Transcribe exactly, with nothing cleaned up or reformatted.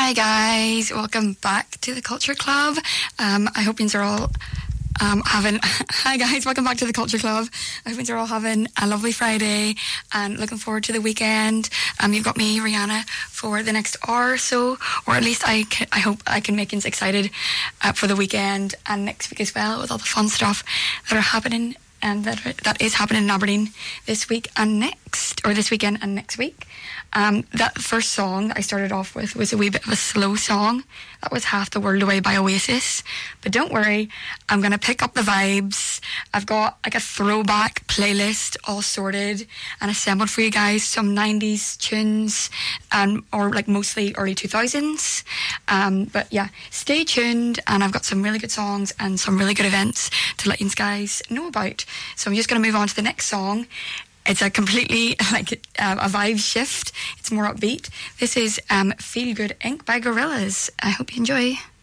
Hi guys, welcome back to the Culture Club. Um, I hope you're all um, having... Hi guys, welcome back to the Culture Club. I hope you're all having a lovely Friday and looking forward to the weekend. Um, you've got me, Rihanna, for the next hour or so, or at least I, can, I hope I can make you excited uh, for the weekend and next week as well, with all the fun stuff that are happening and that that is happening in Aberdeen this week and next, or this weekend and next week. Um, that first song that I started off with was a wee bit of a slow song. That was Half the World Away by Oasis. But don't worry, I'm going to pick up the vibes. I've got like a throwback playlist all sorted and assembled for you guys. Some nineties tunes, and or like mostly early two thousands. Um, but yeah, stay tuned, and I've got some really good songs and some really good events to let you guys know about. So I'm just going to move on to the next song. It's a completely, like, uh, a vibe shift. It's more upbeat. This is um, Feel Good Incorporated by Gorillaz. I hope you enjoy.